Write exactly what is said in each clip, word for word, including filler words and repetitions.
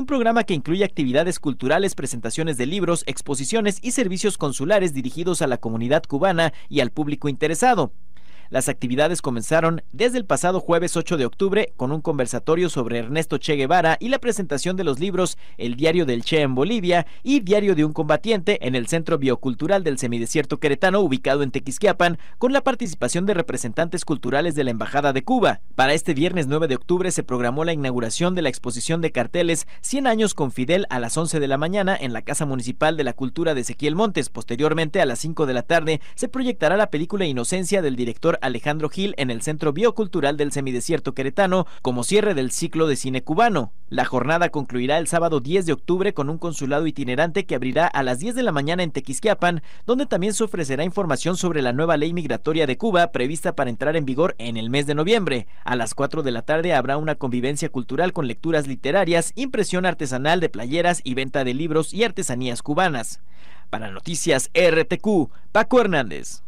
programa que incluye actividades culturales, presentaciones de libros, exposiciones y servicios consulares dirigidos a la comunidad cubana y al público interesado. Las actividades comenzaron desde el pasado jueves ocho de octubre con un conversatorio sobre Ernesto Che Guevara y la presentación de los libros El diario del Che en Bolivia y Diario de un combatiente en el Centro Biocultural del Semidesierto Queretano, ubicado en Tequisquiapan, con la participación de representantes culturales de la Embajada de Cuba. Para este viernes nueve de octubre se programó la inauguración de la exposición de carteles cien años con Fidel a las once de la mañana en la Casa Municipal de la Cultura de Ezequiel Montes. Posteriormente, a las cinco de la tarde, se proyectará la película Inocencia del director Alejandro Gil en el Centro Biocultural del Semidesierto Queretano como cierre del ciclo de cine cubano. La jornada concluirá el sábado diez de octubre con un consulado itinerante que abrirá a las diez de la mañana en Tequisquiapan, donde también se ofrecerá información sobre la nueva ley migratoria de Cuba prevista para entrar en vigor en el mes de noviembre. A las cuatro de la tarde habrá una convivencia cultural con lecturas literarias, impresión artesanal de playeras y venta de libros y artesanías cubanas. Para Noticias R T Q, Paco Hernández.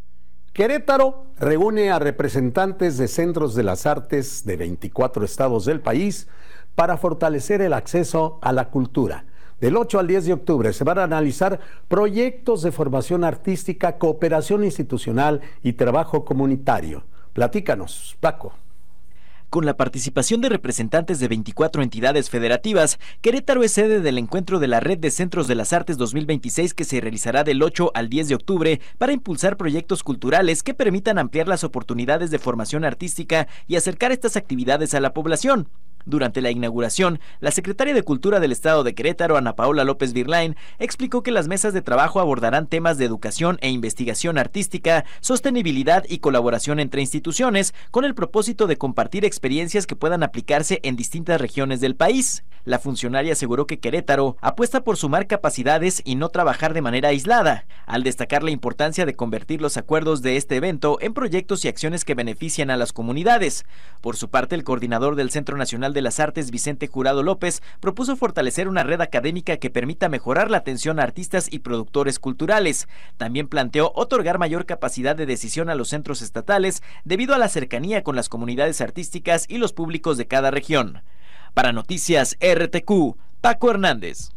Querétaro reúne a representantes de centros de las artes de veinticuatro estados del país para fortalecer el acceso a la cultura. Del ocho al diez de octubre se van a analizar proyectos de formación artística, cooperación institucional y trabajo comunitario. Platícanos, Paco. Con la participación de representantes de veinticuatro entidades federativas, Querétaro es sede del encuentro de la Red de Centros de las Artes dos mil veintiséis que se realizará del ocho al diez de octubre para impulsar proyectos culturales que permitan ampliar las oportunidades de formación artística y acercar estas actividades a la población. Durante la inauguración, la secretaria de Cultura del Estado de Querétaro, Ana Paola López Virlain, explicó que las mesas de trabajo abordarán temas de educación e investigación artística, sostenibilidad y colaboración entre instituciones, con el propósito de compartir experiencias que puedan aplicarse en distintas regiones del país. La funcionaria aseguró que Querétaro apuesta por sumar capacidades y no trabajar de manera aislada, al destacar la importancia de convertir los acuerdos de este evento en proyectos y acciones que benefician a las comunidades. Por su parte, el coordinador del Centro Nacional de las Artes, Vicente Jurado López, propuso fortalecer una red académica que permita mejorar la atención a artistas y productores culturales. También planteó otorgar mayor capacidad de decisión a los centros estatales debido a la cercanía con las comunidades artísticas y los públicos de cada región. Para Noticias R T Q, Paco Hernández.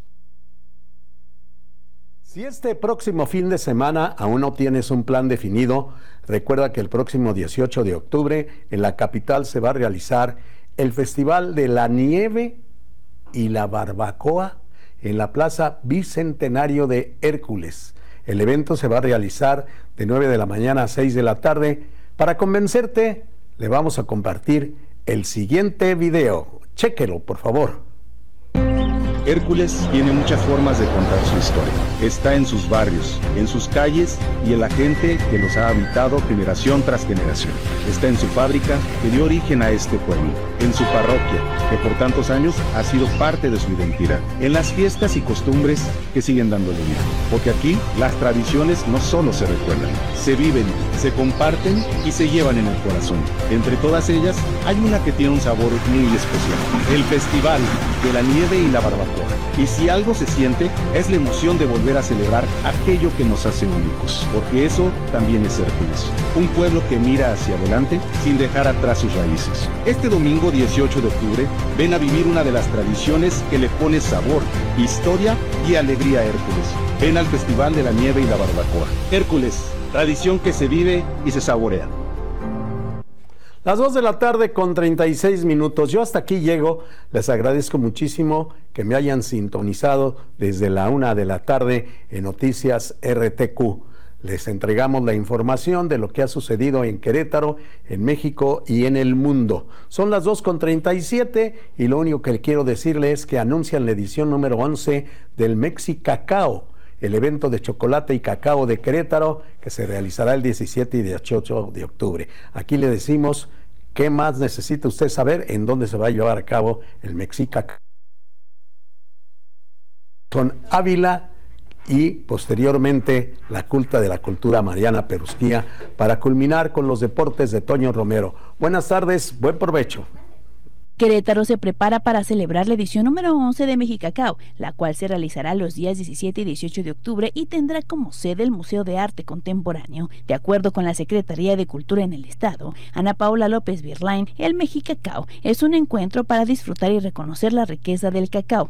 Si este próximo fin de semana aún no tienes un plan definido, recuerda que el próximo dieciocho de octubre en la capital se va a realizar el Festival de la Nieve y la Barbacoa en la Plaza Bicentenario de Hércules. El evento se va a realizar de nueve de la mañana a seis de la tarde. Para convencerte, le vamos a compartir el siguiente video. Chéquelo, por favor. Hércules tiene muchas formas de contar su historia. Está en sus barrios, en sus calles y en la gente que los ha habitado generación tras generación. Está en su fábrica que dio origen a este pueblo, en su parroquia, que por tantos años ha sido parte de su identidad, en las fiestas y costumbres que siguen dándole vida. Porque aquí las tradiciones no solo se recuerdan, se viven, se comparten y se llevan en el corazón. Entre todas ellas hay una que tiene un sabor muy especial: el Festival de la Nieve y la Barbacoa. Y si algo se siente, es la emoción de volver a celebrar aquello que nos hace únicos, porque eso también es Hércules, un pueblo que mira hacia adelante sin dejar atrás sus raíces. Este domingo dieciocho de octubre, ven a vivir una de las tradiciones que le pone sabor, historia y alegría a Hércules. Ven al Festival de la Nieve y la Barbacoa. Hércules, tradición que se vive y se saborea. Las dos de la tarde con treinta y seis minutos. Yo hasta aquí llego. Les agradezco muchísimo que me hayan sintonizado desde la una de la tarde en Noticias R T Q. Les entregamos la información de lo que ha sucedido en Querétaro, en México y en el mundo. Son las dos con treinta y siete y lo único que quiero decirles es que anuncian la edición número once del Mexicacao, el evento de chocolate y cacao de Querétaro, que se realizará el diecisiete y dieciocho de octubre. Aquí le decimos qué más necesita usted saber, en dónde se va a llevar a cabo el Mexicacao. Con Ávila y posteriormente la culta de la cultura Mariana Perusquía, para culminar con los deportes de Toño Romero. Buenas tardes, buen provecho. Querétaro se prepara para celebrar la edición número once de Mexicacao, la cual se realizará los días diecisiete y dieciocho de octubre y tendrá como sede el Museo de Arte Contemporáneo. De acuerdo con la Secretaría de Cultura en el Estado, Ana Paola López Virlain, el Mexicacao es un encuentro para disfrutar y reconocer la riqueza del cacao,